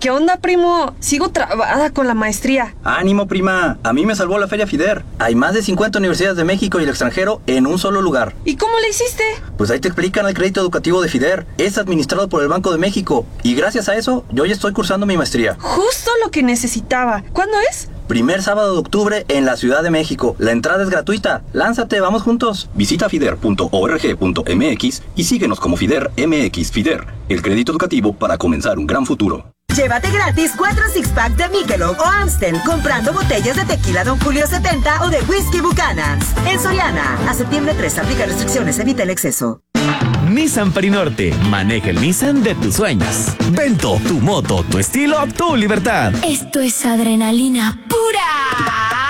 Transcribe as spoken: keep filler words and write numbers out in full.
¿Qué onda, primo? Sigo trabada con la maestría. ¡Ánimo, prima! A mí me salvó la Feria FIDER. Hay más de cincuenta universidades de México y el extranjero en un solo lugar. ¿Y cómo le hiciste? Pues ahí te explican el crédito educativo de FIDER. Es administrado por el Banco de México. Y gracias a eso, yo ya estoy cursando mi maestría. Justo lo que necesitaba. ¿Cuándo es? Primer sábado de octubre en la Ciudad de México. La entrada es gratuita. Lánzate, vamos juntos. Visita fider punto org punto mx y síguenos como FIDER M X. FIDER, el crédito educativo para comenzar un gran futuro. Llévate gratis cuatro six-pack de Michelob o Amstel comprando botellas de tequila Don Julio setenta o de whisky Buchanan's. En Soriana, a septiembre tres, aplica restricciones, evita el exceso. Nissan Perinorte, maneja el Nissan de tus sueños. Vento, tu moto, tu estilo, tu libertad. Esto es adrenalina pura.